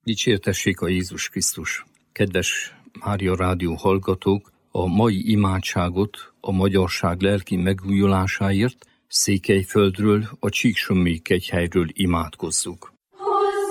Dicsértessék a Jézus Krisztus! Kedves Mária Rádió hallgatók, a mai imádságot a magyarság lelki megújulásáért Székelyföldről, a Csíksomlyói kegyhelyről imádkozzuk.